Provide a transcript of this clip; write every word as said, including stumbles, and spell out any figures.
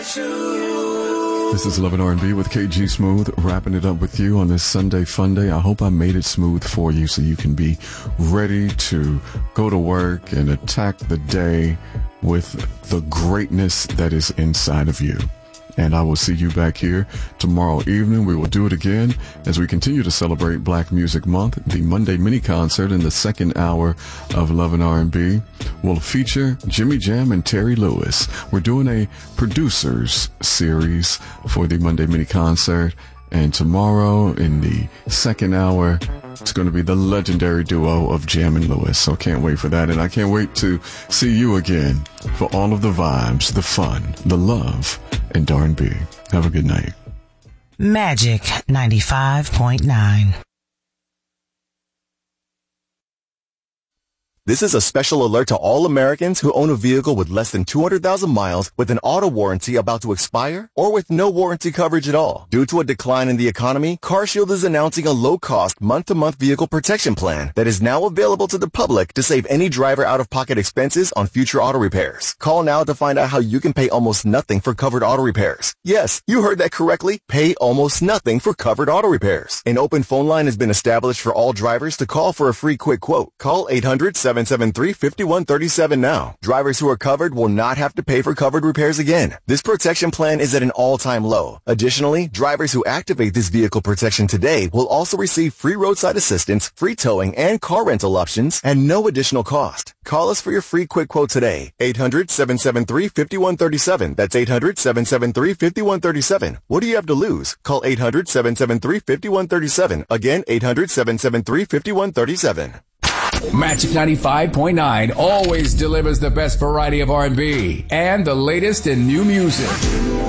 This is Love and R and B with K G Smooth, wrapping it up with you on this Sunday fun day. I hope I made it smooth for you so you can be ready to go to work and attack the day with the greatness that is inside of you. And I will see you back here tomorrow evening. We will do it again as we continue to celebrate Black Music Month. The Monday mini concert in the second hour of Love and R and B will feature Jimmy Jam and Terry Lewis. We're doing a producers series for the Monday mini concert. And tomorrow in the second hour, it's going to be the legendary duo of Jam and Lewis. So can't wait for that. And I can't wait to see you again for all of the vibes, the fun, the love, and R and B. Have a good night. Magic ninety-five point nine. This is a special alert to all Americans who own a vehicle with less than two hundred thousand miles with an auto warranty about to expire or with no warranty coverage at all. Due to a decline in the economy, CarShield is announcing a low-cost month-to-month vehicle protection plan that is now available to the public to save any driver out-of-pocket expenses on future auto repairs. Call now to find out how you can pay almost nothing for covered auto repairs. Yes, you heard that correctly. Pay almost nothing for covered auto repairs. An open phone line has been established for all drivers to call for a free quick quote. Call eight hundred, seven seven three, five one three seven now. Drivers who are covered will not have to pay for covered repairs again. This protection plan is at an all-time low. Additionally, drivers who activate this vehicle protection today will also receive free roadside assistance, free towing, and car rental options at no additional cost. Call us for your free quick quote today. eight hundred, seven seven three, five one three seven. That's eight hundred, seven seven three, five one three seven. What do you have to lose? Call eight hundred, seven seven three, five one three seven. Again, eight hundred, seven seven three, five one three seven. Magic ninety-five point nine always delivers the best variety of R and B and the latest in new music.